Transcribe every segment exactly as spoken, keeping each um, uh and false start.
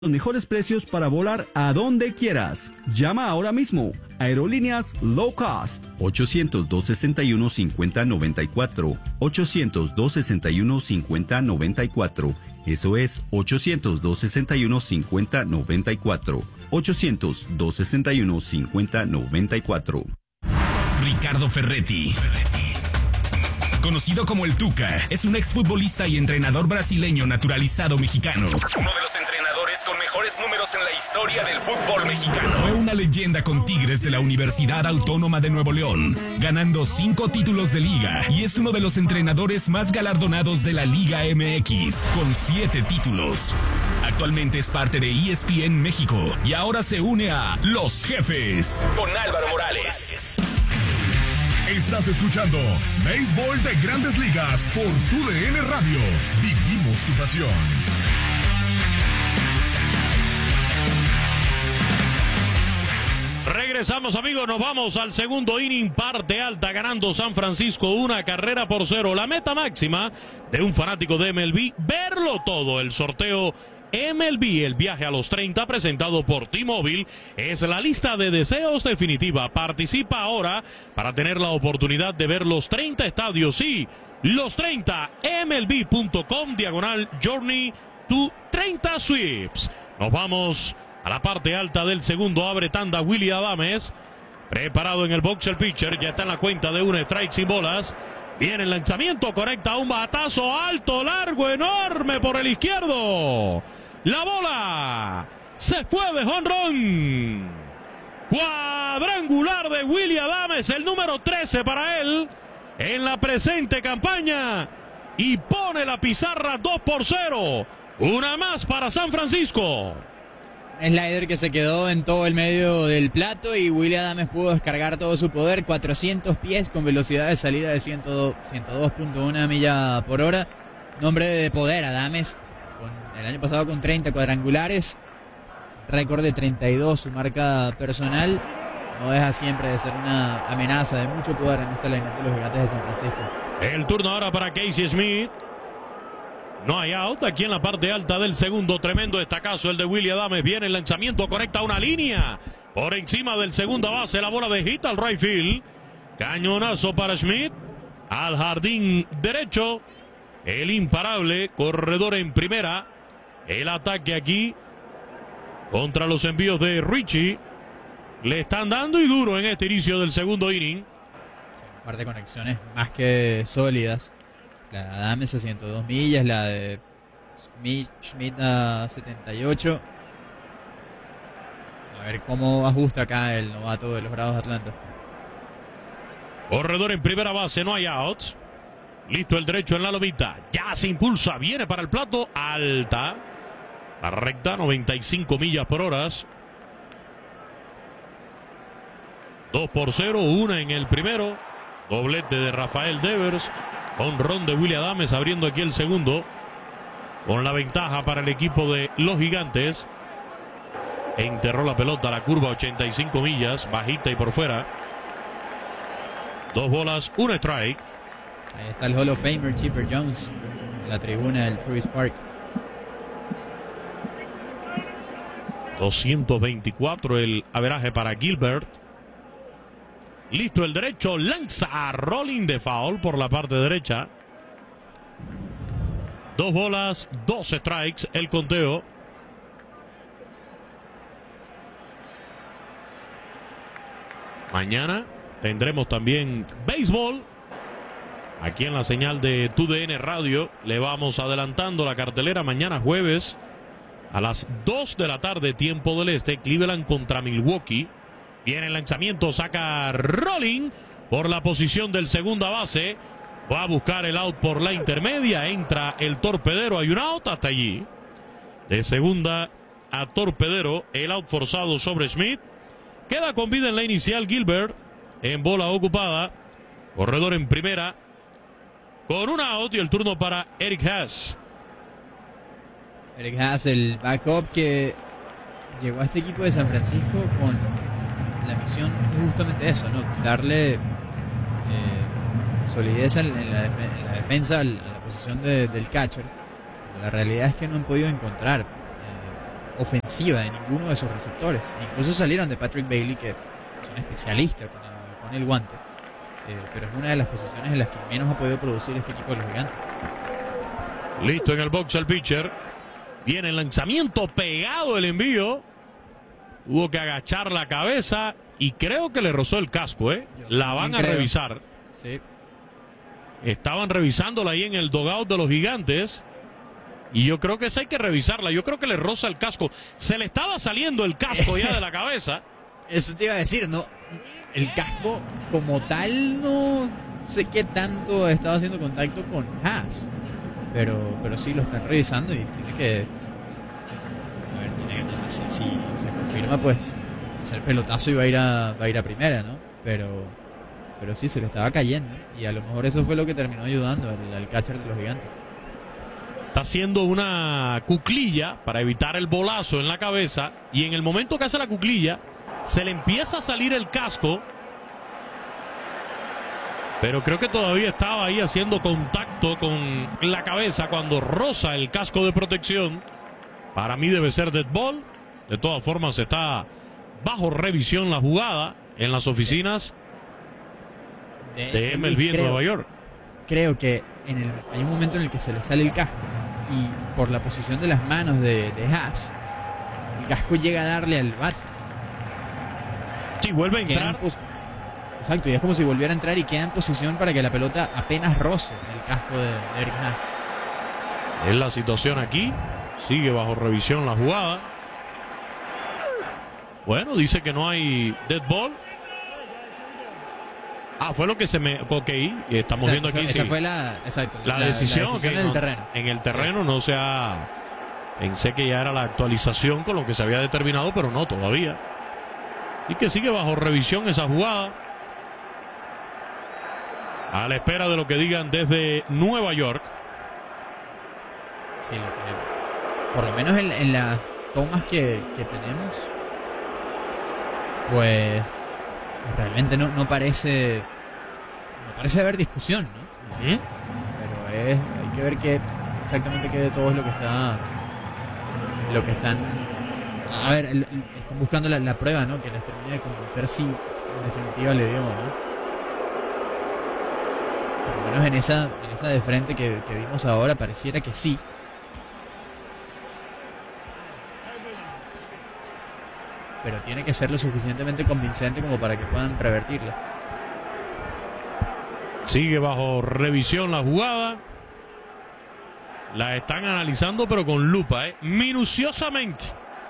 Los mejores precios para volar a donde quieras. Llama ahora mismo. Aerolíneas Low Cost. ochocientos, dos sesenta y uno, cincuenta noventa y cuatro. ochocientos, dos sesenta y uno, cincuenta noventa y cuatro. Eso es ochocientos, dos sesenta y uno, cincuenta noventa y cuatro. ochocientos, dos sesenta y uno, cincuenta noventa y cuatro. Ricardo Ferretti, conocido como el Tuca, es un exfutbolista y entrenador brasileño naturalizado mexicano. Uno de los entrenadores con mejores números en la historia del fútbol mexicano. Fue una leyenda con Tigres de la Universidad Autónoma de Nuevo León, ganando cinco títulos de liga, y es uno de los entrenadores más galardonados de la Liga M X, con siete títulos. Actualmente es parte de E S P N México y ahora se une a Los Jefes con Álvaro Morales. Estás escuchando Béisbol de Grandes Ligas por Tu D N Radio. Vivimos tu pasión. Regresamos, amigos, nos vamos al segundo inning, parte alta, ganando San Francisco una carrera por cero. La meta máxima de un fanático de M L B, verlo todo. El sorteo M L B, el viaje a los treinta, presentado por T-Mobile, es la lista de deseos definitiva. Participa ahora para tener la oportunidad de ver los treinta estadios. Sí, los treinta, M L B punto com, diagonal Journey to treinta Sweeps. Nos vamos a la parte alta del segundo. Abre tanda Willy Adames, preparado en el box el pitcher, ya está en la cuenta de un strike sin bolas. Viene el lanzamiento, conecta un batazo alto, largo, enorme por el izquierdo. La bola se fue de jonrón. Cuadrangular de Willy Adames, el número trece para él en la presente campaña. Y pone la pizarra dos por cero. Una más para San Francisco. Slider que se quedó en todo el medio del plato y Willy Adames pudo descargar todo su poder. cuatrocientos pies con velocidad de salida de ciento dos punto uno milla por hora. Nombre de poder, Adames. Con, el año pasado con treinta cuadrangulares. Récord de treinta y dos, su marca personal. No deja siempre de ser una amenaza de mucho poder en esta línea de los Gigantes de San Francisco. El turno ahora para Casey Smith. No hay out aquí en la parte alta del segundo. Tremendo estacazo el de Willy Adames. Viene el lanzamiento, conecta una línea por encima del segunda base. La bola de hit al right field. Cañonazo para Smith al jardín derecho. El imparable corredor en primera. El ataque aquí contra los envíos de Richie. Le están dando y duro en este inicio del segundo inning. Un par de conexiones más que sólidas. La de Adames a ciento dos millas, la de Smith, Schmidt a setenta y ocho. A ver cómo ajusta acá el novato de los Bravos de Atlanta. Corredor en primera base, no hay outs. Listo el derecho en la lomita. Ya se impulsa, viene para el plato, alta. La recta, noventa y cinco millas por hora. dos por cero, una en el primero. Doblete de Rafael Devers. Honrón de Willy Adames abriendo aquí el segundo. Con la ventaja para el equipo de los Gigantes. Enterró la pelota a la curva, ochenta y cinco millas, bajita y por fuera. Dos bolas, un strike. Ahí está el Hall of Famer Chipper Jones en la tribuna del Truist Park. doscientos veinticuatro el averaje para Gilbert. Listo el derecho, lanza a rolling de foul por la parte derecha. Dos bolas, dos strikes, el conteo. Mañana tendremos también béisbol. Aquí en la señal de Tu D N Radio le vamos adelantando la cartelera. Mañana jueves a las dos de la tarde, tiempo del este, Cleveland contra Milwaukee. Viene el lanzamiento, saca rolling por la posición del segunda base. Va a buscar el out por la intermedia. Entra el torpedero, hay un out hasta allí. De segunda a torpedero, el out forzado sobre Smith. Queda con vida en la inicial Gilbert en bola ocupada. Corredor en primera con un out y el turno para Eric Haas. Eric Haas, el backup que llegó a este equipo de San Francisco con la misión justamente eso, ¿no? Darle eh, solidez en, en, la, en la defensa, a la posición de, del catcher. La realidad es que no han podido encontrar eh, ofensiva de ninguno de sus receptores. Incluso salieron de Patrick Bailey, que es un especialista con el, con el guante. Eh, pero es una de las posiciones en las que menos ha podido producir este equipo de los Gigantes. Listo en el box el pitcher. Viene el lanzamiento pegado, el envío. Hubo que agachar la cabeza y creo que le rozó el casco, ¿eh? La van a creo. revisar. Sí. Estaban revisándola ahí en el dugout de los Gigantes. Y yo creo que esa hay que revisarla. Yo creo que le roza el casco. Se le estaba saliendo el casco ya de la cabeza. Eso te iba a decir, ¿no? El casco como tal no sé qué tanto estaba haciendo contacto con Haas. Pero, pero sí lo están revisando y tiene que... A ver, tiene que... Si, si se confirma, pues hacer pelotazo y va a ir a, va a ir a primera, ¿no? Pero, pero sí, se le estaba cayendo. Y a lo mejor eso fue lo que terminó ayudando al, al catcher de los Gigantes. Está haciendo una cuclilla para evitar el bolazo en la cabeza. Y en el momento que hace la cuclilla, se le empieza a salir el casco. Pero creo que todavía estaba ahí haciendo contacto con la cabeza cuando roza el casco de protección. Para mí debe ser dead ball. De todas formas está bajo revisión la jugada en las oficinas de, de M L B en creo, Nueva York. Creo que en el, hay un momento en el que se le sale el casco y por la posición de las manos de, de Haas, el casco llega a darle al bate. Sí, vuelve a entrar. Exacto, y es como si volviera a entrar y queda en posición para que la pelota apenas roce el casco de, de Eric Haas. Es la situación aquí. Sigue bajo revisión la jugada. Bueno, dice que no hay dead ball. Ah, fue lo que se me... Ok, estamos exacto, viendo aquí. Esa sí. fue la, exacto, la, la decisión. la decisión okay, en el no, terreno. En el terreno sí, sí. no se ha... Pensé que ya era la actualización con lo que se había determinado, pero no, todavía. Así que sigue bajo revisión esa jugada. A la espera de lo que digan desde Nueva York. Sí, lo que, por lo menos en, en las tomas que, que tenemos, pues realmente no, no parece no parece haber discusión, ¿no? ¿Mm? Pero es, hay que ver qué exactamente qué de todo es lo que está lo que están a ver, el, el, están buscando la, la prueba, ¿no? Que les termine de convencer si en definitiva le dio, ¿no? Por lo menos en esa, en esa de frente que, que vimos ahora pareciera que sí. Pero tiene que ser lo suficientemente convincente como para que puedan revertirla. Sigue bajo revisión la jugada. La están analizando pero con lupa, ¿eh? Minuciosamente.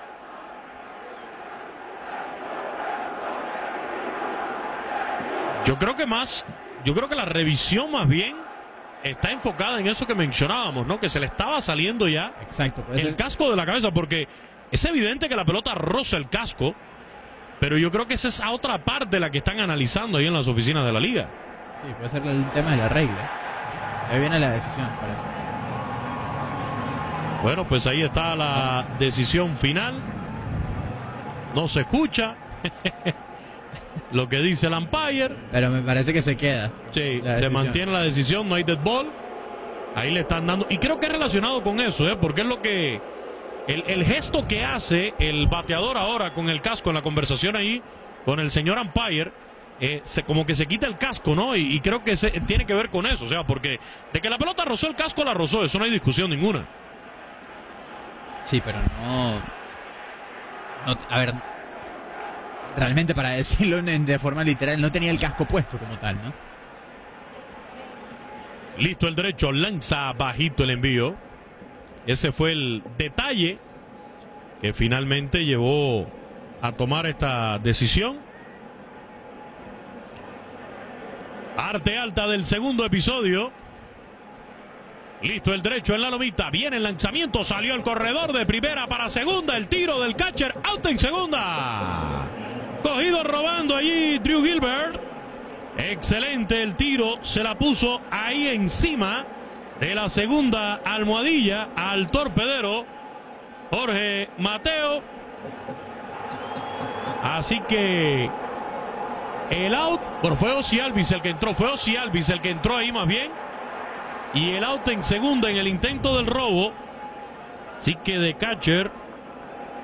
Yo creo que más, yo creo que la revisión más bien está enfocada en eso que mencionábamos, ¿no? Que se le estaba saliendo ya Exacto, puede el ser. casco de la cabeza, porque es evidente que la pelota roza el casco, pero yo creo que esa es a otra parte la que están analizando ahí en las oficinas de la liga. Sí, puede ser el tema de la regla. Ahí viene la decisión, parece. Bueno, pues ahí está la decisión final. No se escucha lo que dice el umpire. Pero me parece que se queda. Sí, se decisión. mantiene la decisión, no hay dead ball. Ahí le están dando. Y creo que es relacionado con eso, ¿eh? Porque es lo que... El, el gesto que hace el bateador ahora con el casco en la conversación ahí con el señor umpire, eh, se, como que se quita el casco, ¿no? Y, y creo que se, tiene que ver con eso. O sea, porque de que la pelota rozó el casco, la rozó. Eso no hay discusión ninguna. Sí, pero no... no a ver... Realmente, para decirlo de forma literal, no tenía el casco puesto como tal, ¿no? Listo el derecho, lanza bajito el envío. Ese fue el detalle que finalmente llevó a tomar esta decisión. Parte alta del segundo episodio. Listo el derecho en la lomita. Viene el lanzamiento. Salió el corredor de primera para segunda. El tiro del catcher. Out en segunda. Cogido robando allí Drew Gilbert. Excelente el tiro. Se la puso ahí encima de la segunda almohadilla al torpedero Jorge Mateo. Así que el out, bueno, fue Ozzie Albies el que entró, fue Ozzie Albies el que entró ahí más bien. Y el out en segunda en el intento del robo. Así que de catcher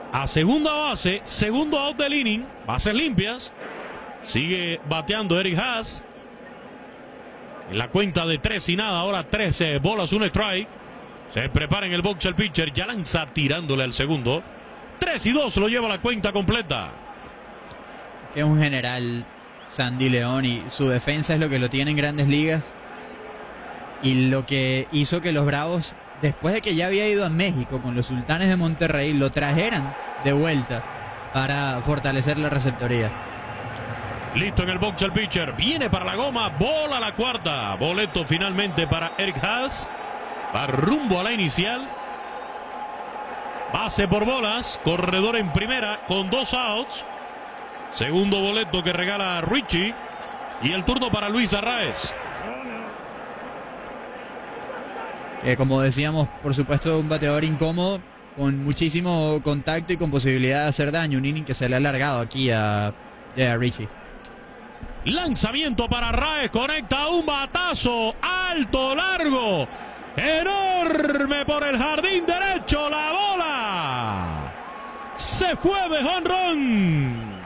a segunda base, segundo out del inning, bases limpias. Sigue bateando Eric Haas. En la cuenta de tres y nada, ahora trece bolas, un strike. Se prepara en el box el pitcher, ya lanza tirándole al segundo. tres y dos lo lleva la cuenta completa. Que es un general Sandy León y su defensa es lo que lo tiene en Grandes Ligas. Y lo que hizo que los Bravos, después de que ya había ido a México con los Sultanes de Monterrey, lo trajeran de vuelta para fortalecer la receptoría. Listo en el box el pitcher, viene para la goma, bola a la cuarta. Boleto finalmente para Eric Haas. Va rumbo a la inicial. Base por bolas, corredor en primera con dos outs. Segundo boleto que regala Richie. Y el turno para Luis Arraez. Que como decíamos, por supuesto, un bateador incómodo, con muchísimo contacto y con posibilidad de hacer daño. Un inning que se le ha alargado aquí a, a Richie. Lanzamiento para Arraez, conecta un batazo alto, largo, enorme por el jardín derecho. La bola se fue de jonrón.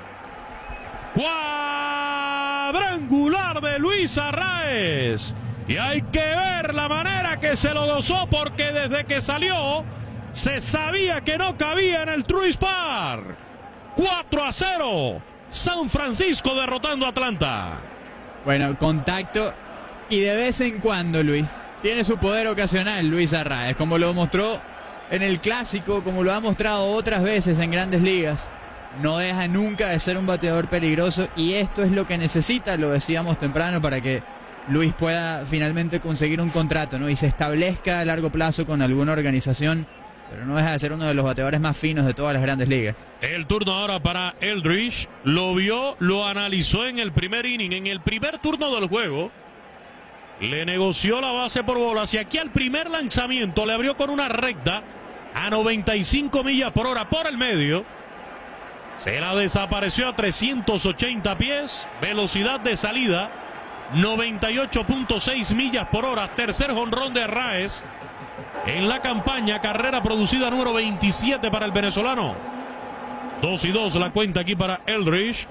Cuadrangular de Luis Arraez. Y hay que ver la manera que se lo gozó, porque desde que salió se sabía que no cabía en el Truist Park. cuatro a cero. San Francisco derrotando a Atlanta. Bueno, contacto y de vez en cuando, Luis, tiene su poder ocasional Luis Arraez, como lo mostró en el Clásico, como lo ha mostrado otras veces en Grandes Ligas. No deja nunca de ser un bateador peligroso y esto es lo que necesita, lo decíamos temprano, para que Luis pueda finalmente conseguir un contrato, ¿no? Y se establezca a largo plazo con alguna organización, pero no deja de ser uno de los bateadores más finos de todas las Grandes Ligas. El turno ahora para Eldridge. Lo vio, lo analizó en el primer inning, en el primer turno del juego. Le negoció la base por bolas y aquí al primer lanzamiento le abrió con una recta a noventa y cinco millas por hora por el medio. Se la desapareció a trescientos ochenta pies. Velocidad de salida noventa y ocho punto seis millas por hora. Tercer jonrón de Arraez en la campaña, carrera producida número veintisiete para el venezolano. dos y dos la cuenta aquí para Eldridge.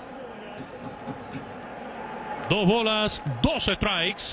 Dos bolas, dos strikes.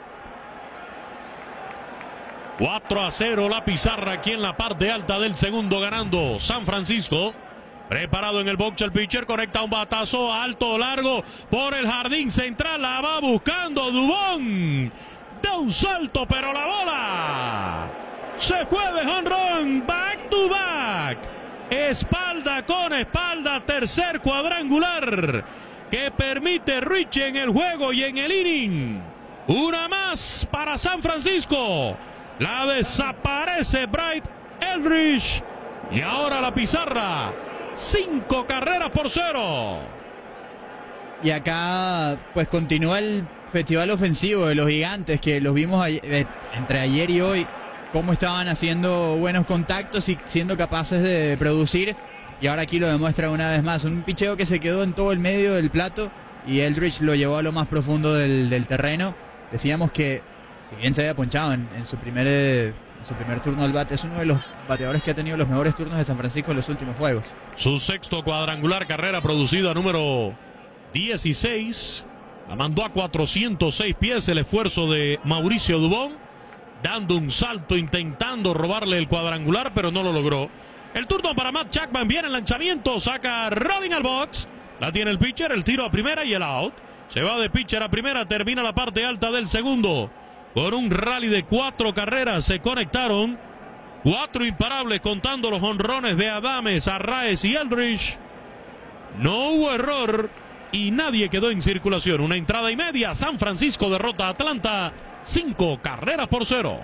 cuatro a cero la pizarra aquí en la parte alta del segundo, ganando San Francisco. Preparado en el box el pitcher, conecta un batazo alto, largo, por el jardín central, la va buscando Dubón. Da un salto, pero la bola se fue de jonrón, back to back, espalda con espalda, tercer cuadrangular que permite Richie en el juego y en el inning. Una más para San Francisco, la desaparece Bright Eldridge y ahora la pizarra, cinco carreras por cero. Y acá pues continúa el festival ofensivo de los Gigantes, que los vimos ayer, entre ayer y hoy, cómo estaban haciendo buenos contactos y siendo capaces de producir, y ahora aquí lo demuestra una vez más. Un picheo que se quedó en todo el medio del plato y Eldridge lo llevó a lo más profundo del, del terreno. Decíamos que si bien se había ponchado en, en su primer en su primer turno al bate, es uno de los bateadores que ha tenido los mejores turnos de San Francisco en los últimos juegos. Su sexto cuadrangular, carrera producida número dieciséis. La mandó a cuatrocientos seis pies el esfuerzo de Mauricio Dubón, dando un salto, intentando robarle el cuadrangular, pero no lo logró. El turno para Matt Chapman, viene el lanzamiento, saca Robin al box, la tiene el pitcher, el tiro a primera y el out. Se va de pitcher a primera, termina la parte alta del segundo. Con un rally de cuatro carreras se conectaron, cuatro imparables contando los jonrones de Adames, Arraez y Eldridge. No hubo error y nadie quedó en circulación. Una entrada y media. San Francisco derrota a Atlanta, cinco carreras por cero.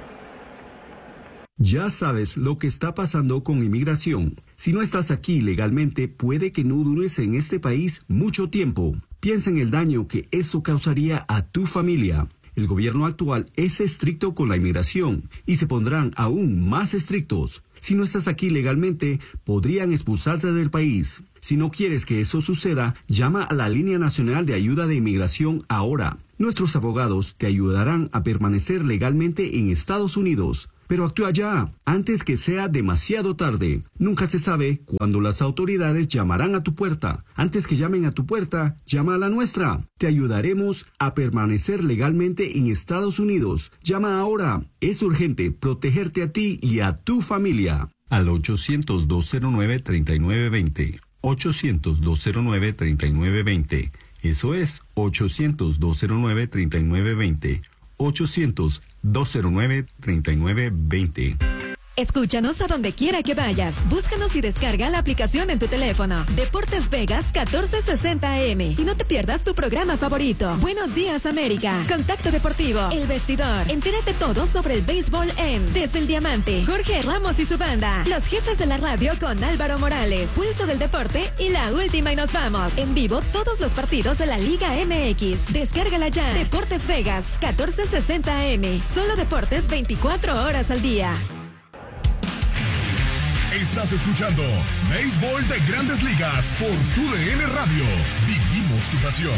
Ya sabes lo que está pasando con inmigración. Si no estás aquí legalmente, puede que no dures en este país mucho tiempo. Piensa en el daño que eso causaría a tu familia. El gobierno actual es estricto con la inmigración y se pondrán aún más estrictos. Si no estás aquí legalmente, podrían expulsarte del país. Si no quieres que eso suceda, llama a la Línea Nacional de Ayuda de Inmigración ahora. Nuestros abogados te ayudarán a permanecer legalmente en Estados Unidos. Pero actúa ya, antes que sea demasiado tarde. Nunca se sabe cuándo las autoridades llamarán a tu puerta. Antes que llamen a tu puerta, llama a la nuestra. Te ayudaremos a permanecer legalmente en Estados Unidos. Llama ahora. Es urgente protegerte a ti y a tu familia. Al ochocientos, dos cero nueve, tres nueve dos cero. ochocientos, dos cero nueve, tres nueve dos cero. Eso es ochocientos, dos cero nueve, tres nueve dos cero. ochocientos, dos cero nueve, tres nueve dos cero. Escúchanos a donde quiera que vayas. Búscanos y descarga la aplicación en tu teléfono. Deportes Vegas catorce sesenta A M. Y no te pierdas tu programa favorito. Buenos días, América. Contacto Deportivo. El Vestidor. Entérate todo sobre el béisbol en Desde el Diamante. Jorge Ramos y su banda. Los jefes de la radio con Álvaro Morales. Pulso del deporte y la última y nos vamos. En vivo todos los partidos de la Liga M X. Descárgala ya. Deportes Vegas catorce sesenta A M. Solo deportes veinticuatro horas al día. Estás escuchando Béisbol de Grandes Ligas por tu D N Radio. Vivimos tu pasión.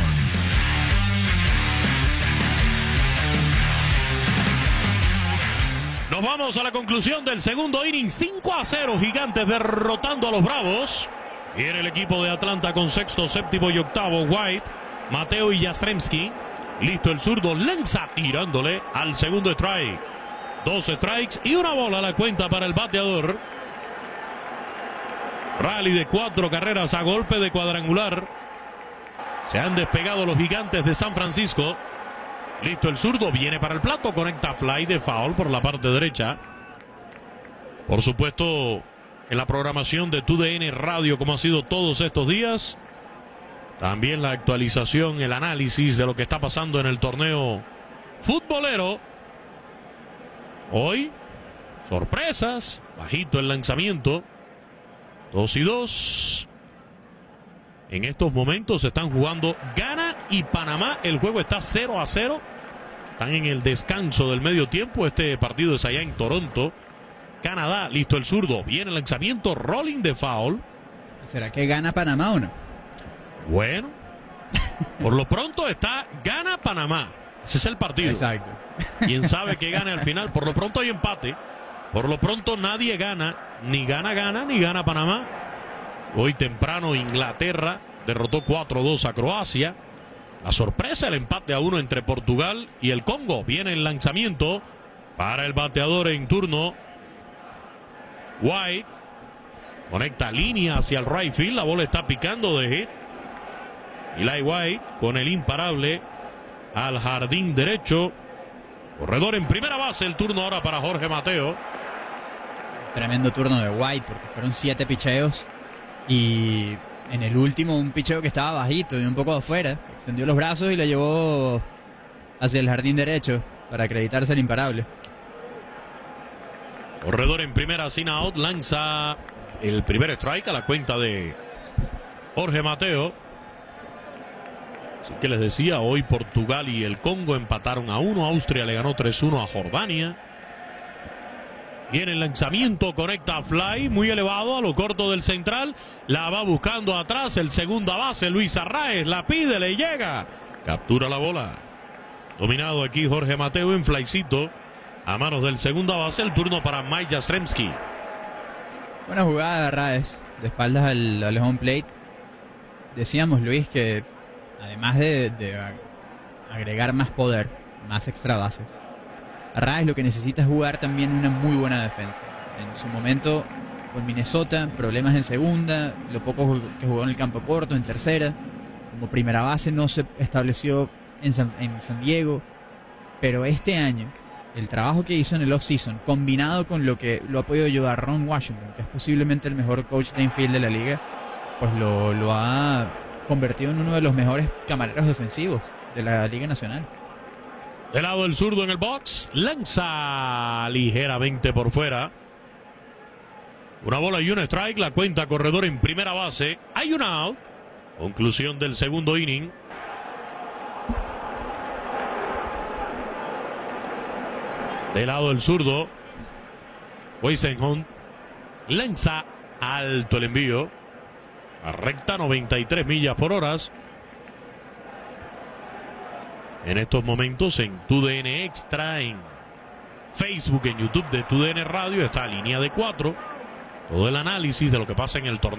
Nos vamos a la conclusión del segundo inning. cinco a cero, Gigantes derrotando a los Bravos. Viene el equipo de Atlanta con sexto, séptimo y octavo. White, Mateo y Yastrzemski. Listo el zurdo, lanza tirándole al segundo strike. Dos strikes y una bola a la cuenta para el bateador. Rally de cuatro carreras a golpe de cuadrangular. Se han despegado los Gigantes de San Francisco. Listo el zurdo, viene para el plato, conecta fly de foul por la parte derecha. Por supuesto, en la programación de tu D N Radio, como ha sido todos estos días, también la actualización, el análisis de lo que está pasando en el torneo futbolero. Hoy, sorpresas, bajito el lanzamiento. Dos y dos. En estos momentos se están jugando Ghana y Panamá. El juego está cero a cero. Están en el descanso del medio tiempo. Este partido es allá en Toronto. Canadá, listo el zurdo. Viene el lanzamiento, rolling de foul. ¿Será que gana Panamá o no? Bueno, por lo pronto está Ghana Panamá. Ese es el partido. Exacto. Quién sabe qué gane al final. Por lo pronto hay empate. Por lo pronto nadie gana, ni gana gana, ni gana Panamá. Hoy temprano Inglaterra derrotó cuatro dos a Croacia. La sorpresa, el empate a uno entre Portugal y el Congo. Viene el lanzamiento para el bateador en turno. White conecta línea hacia el right field. La bola está picando de hit. Eli White con el imparable al jardín derecho. Corredor en primera base. El turno ahora para Jorge Mateo. Tremendo turno de White porque fueron siete picheos y en el último un picheo que estaba bajito y un poco afuera, extendió los brazos y lo llevó hacia el jardín derecho para acreditarse el imparable. Corredor en primera sin out, lanza el primer strike a la cuenta de Jorge Mateo. Así que les decía, hoy Portugal y el Congo empataron a uno, Austria le ganó tres uno a Jordania. Viene el lanzamiento, conecta a fly, muy elevado a lo corto del central. La va buscando atrás el segunda base, Luis Arraez. La pide, le llega. Captura la bola. Dominado aquí Jorge Mateo en flycito. A manos del segunda base, el turno para Mike Yastrzemski. Buena jugada de Arraez, de espaldas al, al home plate. Decíamos, Luis, que además de, de agregar más poder, más extra bases, Arraez lo que necesita es jugar también una muy buena defensa. En su momento con Minnesota, problemas en segunda, lo poco que jugó en el campo corto, en tercera. Como primera base no se estableció en San, en San Diego. Pero este año, el trabajo que hizo en el off-season, combinado con lo que lo ha podido ayudar Ron Washington, que es posiblemente el mejor coach de infield de la liga, pues lo, lo ha convertido en uno de los mejores camareros defensivos de la Liga Nacional. De lado el zurdo en el box, lanza ligeramente por fuera. Una bola y un strike, la cuenta corredor en primera base. Hay un out. Conclusión del segundo inning. De lado el zurdo, Weisenhunt lanza alto el envío. A recta, noventa y tres millas por hora. En estos momentos en tu D N Extra, en Facebook, en YouTube de T U D N Radio, está Línea de Cuatro. Todo el análisis de lo que pasa en el torneo